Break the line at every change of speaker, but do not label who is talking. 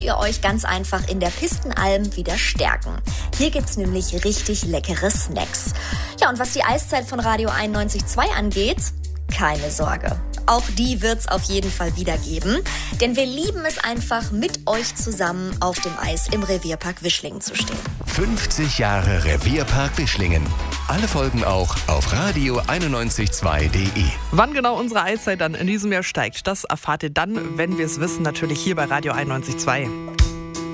ihr euch ganz einfach in der Pistenalm wieder stärken. Hier gibt's nämlich richtig leckere Snacks. Ja, und was die Eiszeit von Radio 91.2 angeht, keine Sorge. Auch die wird's auf jeden Fall wieder geben. Denn wir lieben es einfach, mit euch zusammen auf dem Eis im Revierpark Wischlingen zu stehen.
50 Jahre Revierpark Wischlingen. Alle Folgen auch auf radio912.de.
Wann genau unsere Eiszeit dann in diesem Jahr steigt, das erfahrt ihr dann, wenn wir es wissen, natürlich hier bei Radio 91.2.